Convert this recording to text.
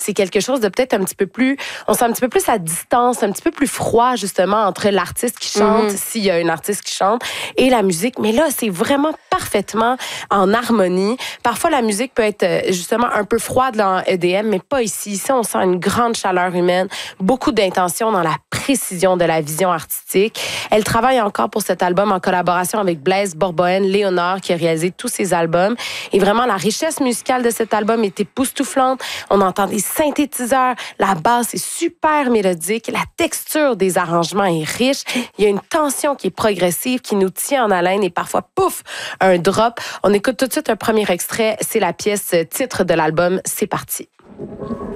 c'est quelque chose de peut-être un petit peu plus, on sent un petit peu plus à distance, un petit peu plus froid justement entre l'artiste qui chante, s'il y a un artiste qui chante, et la musique. Mais là, c'est vraiment parfaitement en harmonie. Parfois, la musique peut être justement un peu froide dans EDM, mais pas ici. Ici, on sent une grande chaleur humaine, beaucoup d'intention dans la précision de la vision artistique. Elle travaille encore pour cet album en collaboration avec Blaise Borboen, Léonard, qui a réalisé tous ses albums. Et vraiment, la richesse musicale de cet album est époustouflante. On entend des synthétiseurs, la basse est super mélodique, la texture des arrangements est riche. Il y a une tension qui est progressive, qui nous tient en haleine et parfois, pouf, un drop. On écoute tout de suite un premier extrait. C'est la pièce titre de l'album. C'est parti.